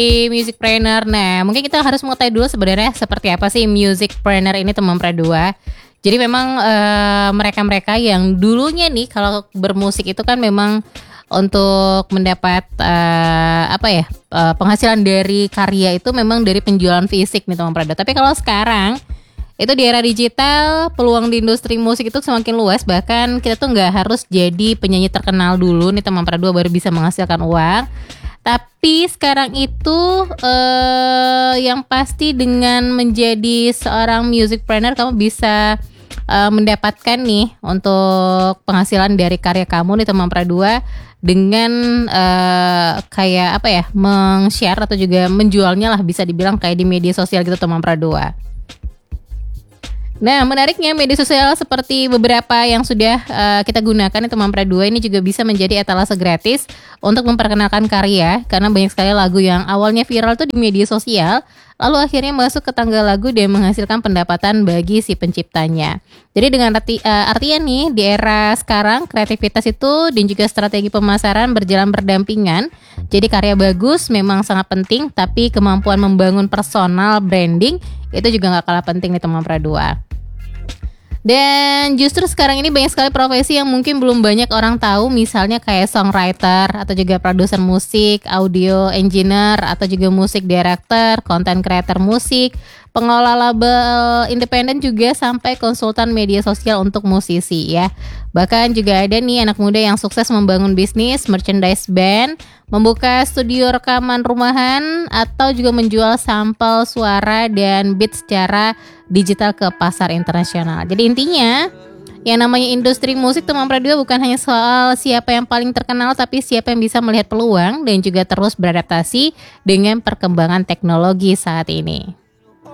musicpreneur. Nah, mungkin kita harus mengetahui dulu sebenarnya seperti apa sih musicpreneur ini teman Pra2. Jadi memang mereka-mereka yang dulunya nih kalau bermusik itu kan memang untuk mendapat penghasilan dari karya itu memang dari penjualan fisik nih teman Pra2. Tapi kalau sekarang itu di era digital, peluang di industri musik itu semakin luas. Bahkan kita tuh nggak harus jadi penyanyi terkenal dulu nih teman Pra2 baru bisa menghasilkan uang. Tapi sekarang itu yang pasti dengan menjadi seorang musicpreneur kamu bisa mendapatkan nih untuk penghasilan dari karya kamu nih teman Pra2 dengan meng-share atau juga menjualnya lah, bisa dibilang kayak di media sosial gitu teman Pra2. Nah, menariknya media sosial seperti beberapa yang sudah kita gunakan nih teman Pra2 ini juga bisa menjadi etalase gratis untuk memperkenalkan karya, karena banyak sekali lagu yang awalnya viral tuh di media sosial lalu akhirnya masuk ke tangga lagu dan menghasilkan pendapatan bagi si penciptanya. Jadi dengan artinya nih di era sekarang kreativitas itu dan juga strategi pemasaran berjalan berdampingan. Jadi karya bagus memang sangat penting, tapi kemampuan membangun personal branding itu juga gak kalah penting nih teman Pra2. Dan justru sekarang ini banyak sekali profesi yang mungkin belum banyak orang tahu, misalnya kayak songwriter atau juga produser musik, audio engineer atau juga musik director, content creator musik, pengelola label independen juga sampai konsultan media sosial untuk musisi ya. Bahkan juga ada nih anak muda yang sukses membangun bisnis merchandise band, membuka studio rekaman rumahan atau juga menjual sampel suara dan beat secara digital ke pasar internasional. Jadi intinya yang namanya industri musik teman Pra2 bukan hanya soal siapa yang paling terkenal, tapi siapa yang bisa melihat peluang dan juga terus beradaptasi dengan perkembangan teknologi saat ini.